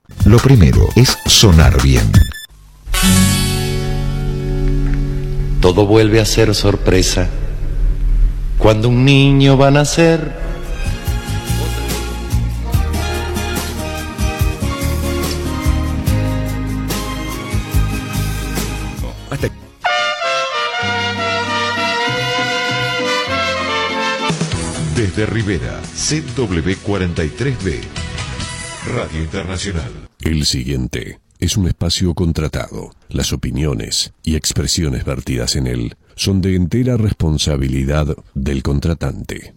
Lo primero es sonar bien. Todo vuelve a ser sorpresa cuando un niño va a nacer. Desde Rivera, ZW43B, Radio Internacional. El siguiente es un espacio contratado. Las opiniones y expresiones vertidas en él son de entera responsabilidad del contratante.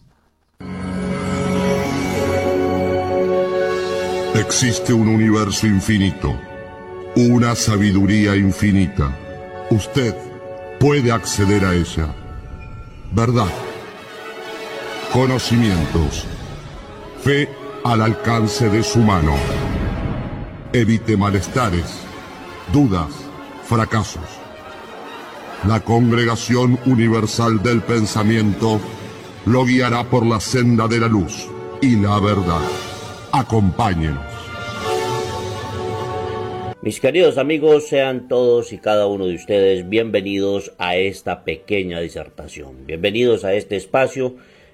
Existe un universo infinito, una sabiduría infinita. Usted puede acceder a ella. Verdad, conocimientos, fe al alcance de su mano. Evite malestares, dudas, fracasos. La Congregación Universal del Pensamiento lo guiará por la senda de la luz y la verdad. Acompáñenos. Mis queridos amigos, sean todos y cada uno de ustedes bienvenidos a esta pequeña disertación. Bienvenidos a este espacio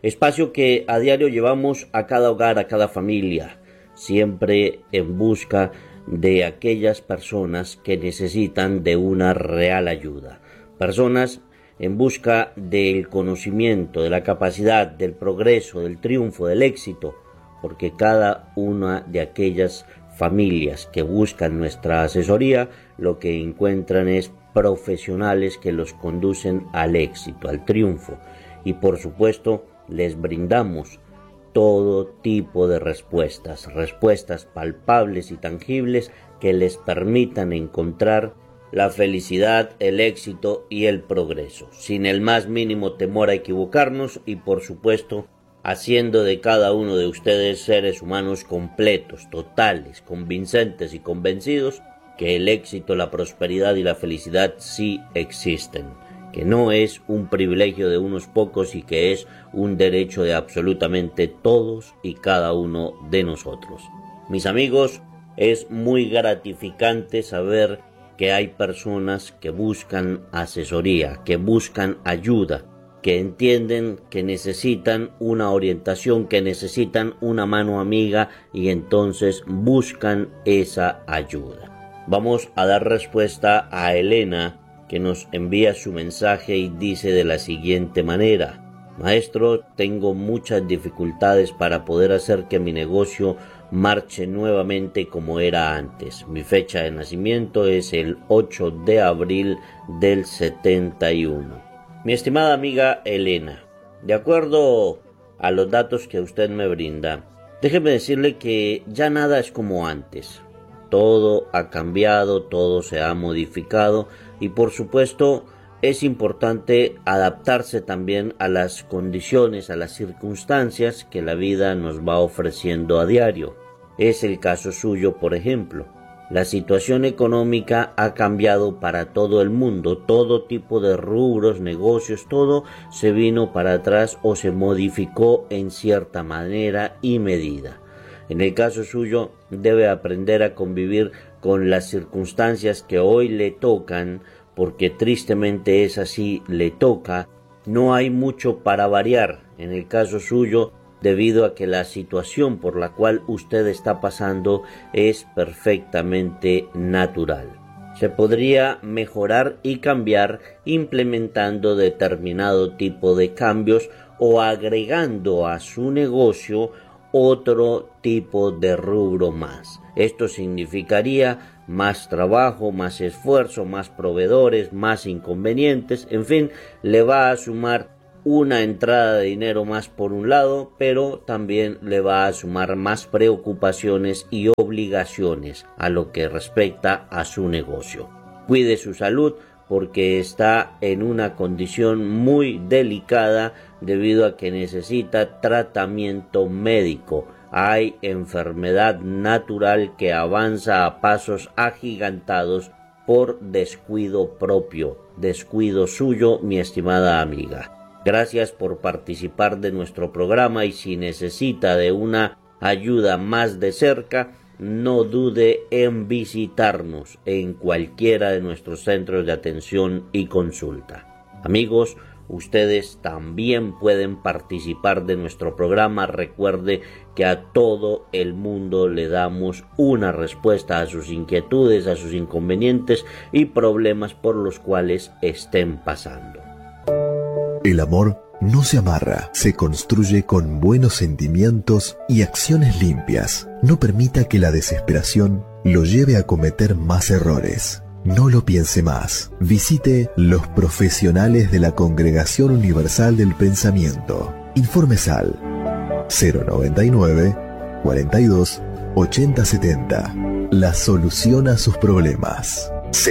que a diario llevamos a cada hogar, a cada familia, siempre en busca de aquellas personas que necesitan de una real ayuda. Personas en busca del conocimiento, de la capacidad, del progreso, del triunfo, del éxito, porque cada una de aquellas familias que buscan nuestra asesoría, lo que encuentran es profesionales que los conducen al éxito, al triunfo, y por supuesto les brindamos todo tipo de respuestas palpables y tangibles que les permitan encontrar la felicidad, el éxito y el progreso, sin el más mínimo temor a equivocarnos y por supuesto haciendo de cada uno de ustedes seres humanos completos, totales, convincentes y convencidos que el éxito, la prosperidad y la felicidad sí existen, que no es un privilegio de unos pocos y que es un derecho de absolutamente todos y cada uno de nosotros. Mis amigos, es muy gratificante saber que hay personas que buscan asesoría, que buscan ayuda, que entienden que necesitan una orientación, que necesitan una mano amiga y entonces buscan esa ayuda. Vamos a dar respuesta a Elena, que nos envía su mensaje y dice de la siguiente manera: Maestro, tengo muchas dificultades para poder hacer que mi negocio marche nuevamente como era antes. Mi fecha de nacimiento es el 8 de abril del 71. Mi estimada amiga Elena, de acuerdo a los datos que usted me brinda, déjeme decirle que ya nada es como antes. Todo ha cambiado, todo se ha modificado y por supuesto es importante adaptarse también a las condiciones, a las circunstancias que la vida nos va ofreciendo a diario. Es el caso suyo, por ejemplo. La situación económica ha cambiado para todo el mundo, todo tipo de rubros, negocios, todo se vino para atrás o se modificó en cierta manera y medida. En el caso suyo, debe aprender a convivir con las circunstancias que hoy le tocan, porque tristemente es así, le toca. No hay mucho para variar en el caso suyo, debido a que la situación por la cual usted está pasando es perfectamente natural. Se podría mejorar y cambiar implementando determinado tipo de cambios o agregando a su negocio otro tipo de rubro más. Esto significaría más trabajo, más esfuerzo, más proveedores, más inconvenientes, en fin, le va a sumar una entrada de dinero más por un lado, pero también le va a sumar más preocupaciones y obligaciones a lo que respecta a su negocio. Cuide su salud porque está en una condición muy delicada debido a que necesita tratamiento médico. Hay enfermedad natural que avanza a pasos agigantados por descuido propio, descuido suyo, mi estimada amiga. Gracias por participar de nuestro programa y si necesita de una ayuda más de cerca, no dude en visitarnos en cualquiera de nuestros centros de atención y consulta. Amigos, ustedes también pueden participar de nuestro programa. Recuerde que a todo el mundo le damos una respuesta a sus inquietudes, a sus inconvenientes y problemas por los cuales estén pasando. El amor no se amarra, se construye con buenos sentimientos y acciones limpias. No permita que la desesperación lo lleve a cometer más errores. No lo piense más. Visite los profesionales de la Congregación Universal del Pensamiento. Informes al 099 42 80 70. La solución a sus problemas.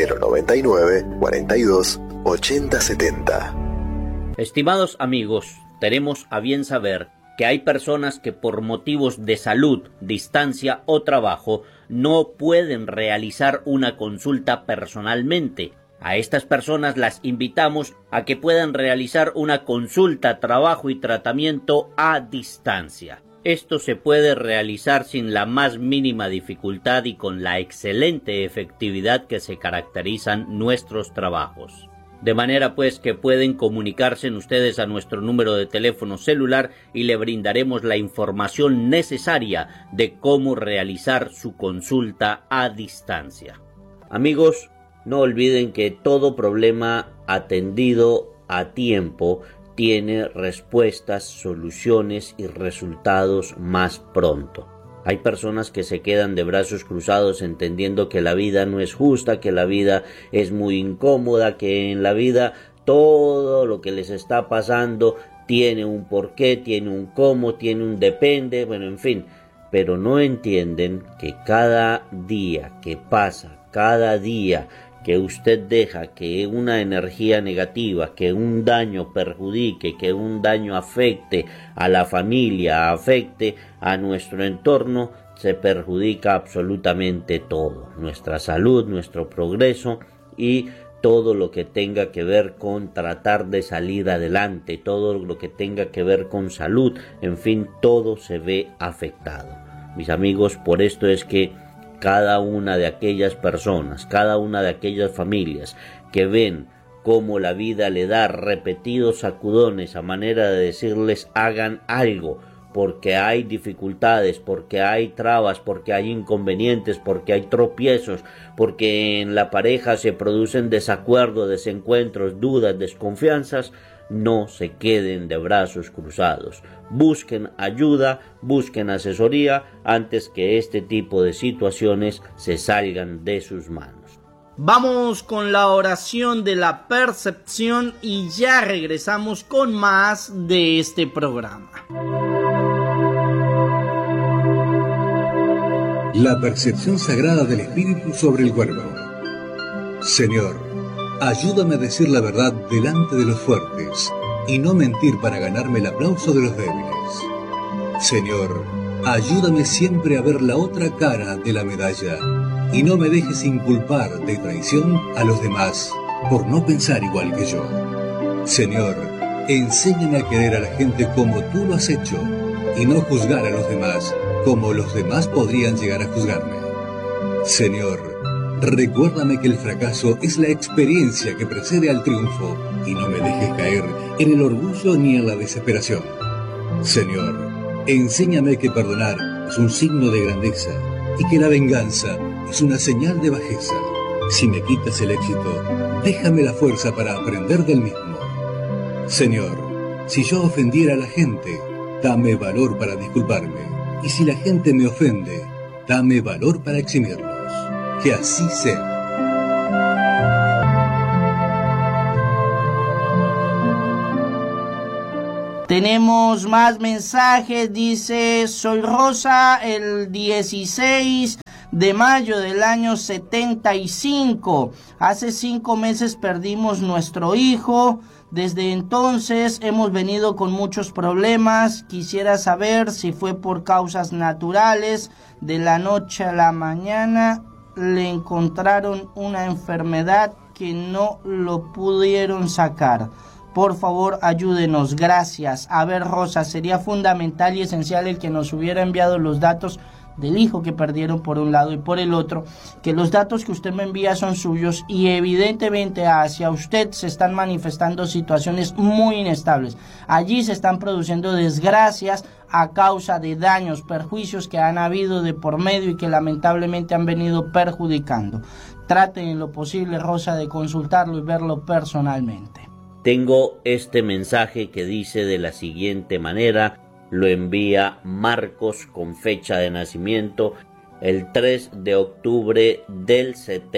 099 42 80 70. Estimados amigos, tenemos a bien saber que hay personas que por motivos de salud, distancia o trabajo no pueden realizar una consulta personalmente. A estas personas las invitamos a que puedan realizar una consulta, trabajo y tratamiento a distancia. Esto se puede realizar sin la más mínima dificultad y con la excelente efectividad que se caracterizan nuestros trabajos. De manera pues que pueden comunicarse ustedes a nuestro número de teléfono celular y le brindaremos la información necesaria de cómo realizar su consulta a distancia. Amigos, no olviden que todo problema atendido a tiempo tiene respuestas, soluciones y resultados más pronto. Hay personas que se quedan de brazos cruzados entendiendo que la vida no es justa, que la vida es muy incómoda, que en la vida todo lo que les está pasando tiene un porqué, tiene un cómo, tiene un depende, bueno, en fin. Pero no entienden que cada día que pasa, cada día que usted deja que una energía negativa, que un daño perjudique, que un daño afecte a la familia, afecte a nuestro entorno, se perjudica absolutamente todo, nuestra salud, nuestro progreso y todo lo que tenga que ver con tratar de salir adelante, todo lo que tenga que ver con salud, en fin, todo se ve afectado. Mis amigos, por esto es que cada una de aquellas personas, cada una de aquellas familias que ven cómo la vida le da repetidos sacudones a manera de decirles hagan algo, porque hay dificultades, porque hay trabas, porque hay inconvenientes, porque hay tropiezos, porque en la pareja se producen desacuerdos, desencuentros, dudas, desconfianzas, no se queden de brazos cruzados. Busquen ayuda, busquen asesoría antes que este tipo de situaciones se salgan de sus manos. Vamos con la oración de la percepción y ya regresamos con más de este programa. La percepción sagrada del espíritu sobre el cuerpo. Señor, ayúdame a decir la verdad delante de los fuertes y no mentir para ganarme el aplauso de los débiles. Señor, ayúdame siempre a ver la otra cara de la medalla y no me dejes inculpar de traición a los demás por no pensar igual que yo. Señor, enséñame a querer a la gente como tú lo has hecho y no juzgar a los demás como los demás podrían llegar a juzgarme. Señor, recuérdame que el fracaso es la experiencia que precede al triunfo y no me dejes caer en el orgullo ni en la desesperación. Señor, enséñame que perdonar es un signo de grandeza y que la venganza es una señal de bajeza. Si me quitas el éxito, déjame la fuerza para aprender del mismo. Señor, si yo ofendiera a la gente, dame valor para disculparme. Y si la gente me ofende, dame valor para eximirlos. Que así sea. Tenemos más mensajes, dice: soy Rosa, el 16 de mayo del año 75. Hace 5 meses perdimos nuestro hijo. Desde entonces hemos venido con muchos problemas. Quisiera saber si fue por causas naturales. De la noche a la mañana le encontraron una enfermedad que no lo pudieron sacar. Por favor, ayúdenos, gracias. A ver, Rosa, sería fundamental y esencial el que nos hubiera enviado los datos del hijo que perdieron por un lado y por el otro, que los datos que usted me envía son suyos y evidentemente hacia usted se están manifestando situaciones muy inestables. Allí se están produciendo desgracias a causa de daños, perjuicios que han habido de por medio y que lamentablemente han venido perjudicando. Traten en lo posible, Rosa, de consultarlo y verlo personalmente. Tengo este mensaje que dice de la siguiente manera, lo envía Marcos con fecha de nacimiento el 3 de octubre del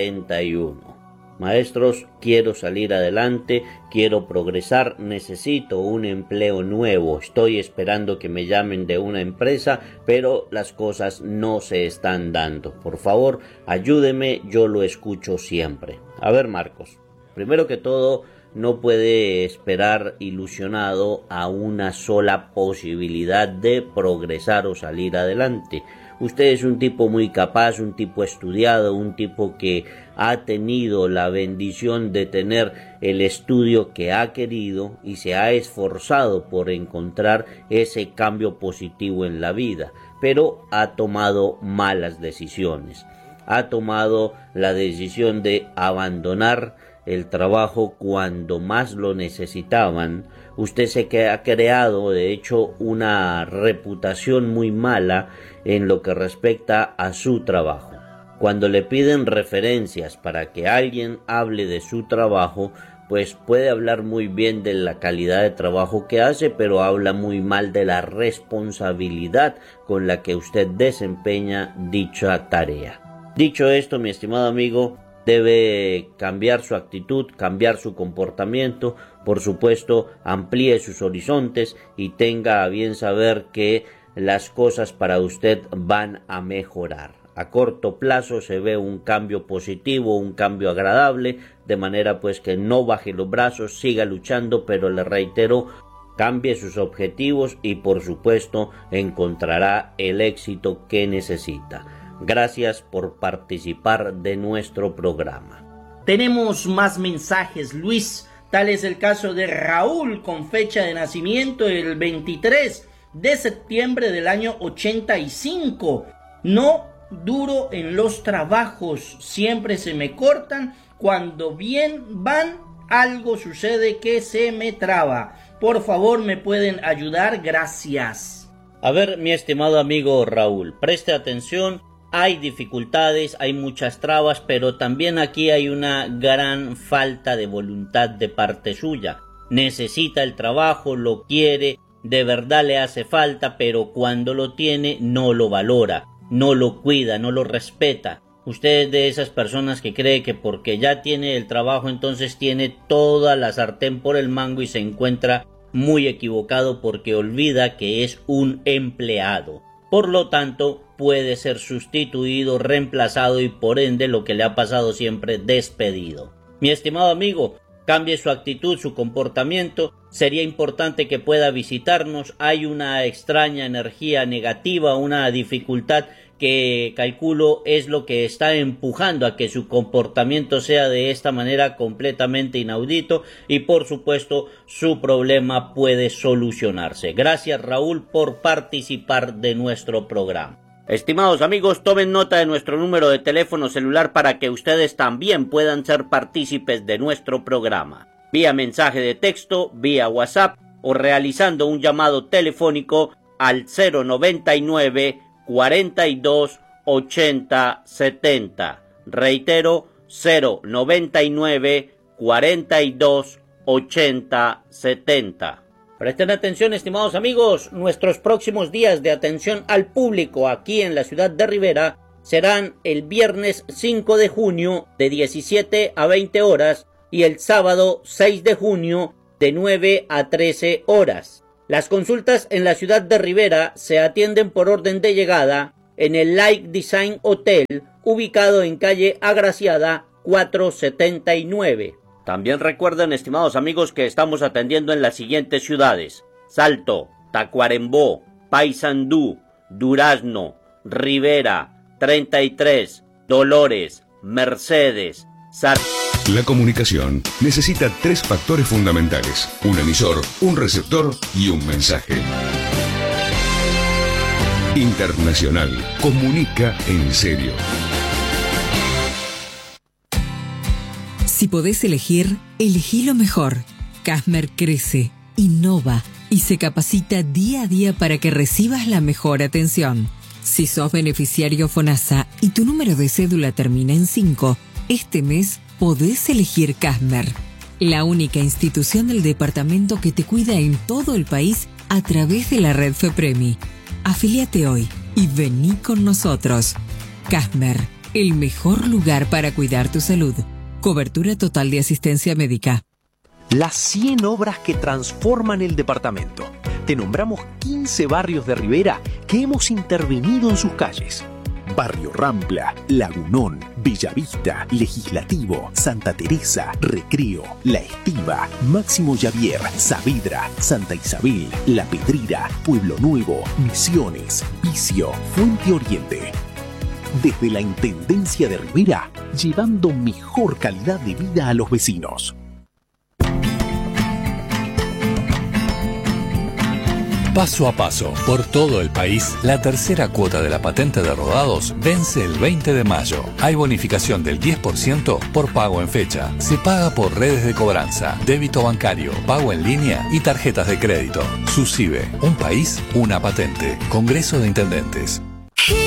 71. Maestros, quiero salir adelante, quiero progresar, necesito un empleo nuevo, estoy esperando que me llamen de una empresa, pero las cosas no se están dando. Por favor, ayúdeme, yo lo escucho siempre. A ver, Marcos, primero que todo, no puede esperar ilusionado a una sola posibilidad de progresar o salir adelante. Usted es un tipo muy capaz, un tipo estudiado, un tipo que ha tenido la bendición de tener el estudio que ha querido y se ha esforzado por encontrar ese cambio positivo en la vida, pero ha tomado malas decisiones. Ha tomado la decisión de abandonar el trabajo cuando más lo necesitaban. Usted se ha creado, de hecho, una reputación muy mala en lo que respecta a su trabajo. Cuando le piden referencias para que alguien hable de su trabajo, pues puede hablar muy bien de la calidad de trabajo que hace, pero habla muy mal de la responsabilidad con la que usted desempeña dicha tarea. Dicho esto, mi estimado amigo, debe cambiar su actitud, cambiar su comportamiento, por supuesto, amplíe sus horizontes y tenga a bien saber que las cosas para usted van a mejorar. A corto plazo se ve un cambio positivo, un cambio agradable, de manera pues que no baje los brazos, siga luchando, pero le reitero, cambie sus objetivos y por supuesto encontrará el éxito que necesita. Gracias por participar de nuestro programa. Tenemos más mensajes, Luis. Tal es el caso de Raúl, con fecha de nacimiento el 23 de septiembre del año 85. No duro en los trabajos, siempre se me cortan. Cuando bien van, algo sucede que se me traba. Por favor, ¿me pueden ayudar? Gracias. A ver, mi estimado amigo Raúl, preste atención. Hay dificultades, hay muchas trabas, pero también aquí hay una gran falta de voluntad de parte suya. Necesita el trabajo, lo quiere, de verdad le hace falta, pero cuando lo tiene no lo valora, no lo cuida, no lo respeta. Usted es de esas personas que cree que porque ya tiene el trabajo entonces tiene toda la sartén por el mango y se encuentra muy equivocado porque olvida que es un empleado. Por lo tanto, puede ser sustituido, reemplazado y por ende lo que le ha pasado siempre, despedido. Mi estimado amigo, cambie su actitud, su comportamiento. Sería importante que pueda visitarnos. Hay una extraña energía negativa, una dificultad que calculo es lo que está empujando a que su comportamiento sea de esta manera completamente inaudito y por supuesto su problema puede solucionarse. Gracias, Raúl, por participar de nuestro programa. Estimados amigos, tomen nota de nuestro número de teléfono celular para que ustedes también puedan ser partícipes de nuestro programa. Vía mensaje de texto, vía WhatsApp o realizando un llamado telefónico al 099 42 80 70. Reitero, 099 42 80 70. Presten atención, estimados amigos, nuestros próximos días de atención al público aquí en la ciudad de Rivera serán el viernes 5 de junio de 17 a 20 horas y el sábado 6 de junio de 9 a 13 horas. Las consultas en la ciudad de Rivera se atienden por orden de llegada en el Like Design Hotel, ubicado en calle Agraciada 479. También recuerden, estimados amigos, que estamos atendiendo en las siguientes ciudades: Salto, Tacuarembó, Paysandú, Durazno, Rivera, 33, Dolores, Mercedes, La comunicación necesita 3 factores fundamentales: un emisor, un receptor y un mensaje. Internacional. Comunica en serio. Si podés elegir, elegí lo mejor. Casmer crece, innova y se capacita día a día para que recibas la mejor atención. Si sos beneficiario FONASA y tu número de cédula termina en 5, este mes podés elegir Casmer, la única institución del departamento que te cuida en todo el país a través de la red FEPREMI. Afíliate hoy y vení con nosotros. Casmer, el mejor lugar para cuidar tu salud. Cobertura total de asistencia médica. Las 100 obras que transforman el departamento. Te nombramos 15 barrios de Rivera que hemos intervenido en sus calles. Barrio Rampla, Lagunón, Bellavista, Legislativo, Santa Teresa, Recreo, La Estiva, Máximo Javier, Saavedra, Santa Isabel, La Pedrera, Pueblo Nuevo, Misiones, Vicio, Fuente Oriente. Desde la Intendencia de Rivera, llevando mejor calidad de vida a los vecinos. Paso a paso, por todo el país, la tercera cuota de la patente de rodados vence el 20 de mayo. Hay bonificación del 10% por pago en fecha. Se paga por redes de cobranza, débito bancario, pago en línea y tarjetas de crédito. SUSIBE, un país, una patente. Congreso de Intendentes.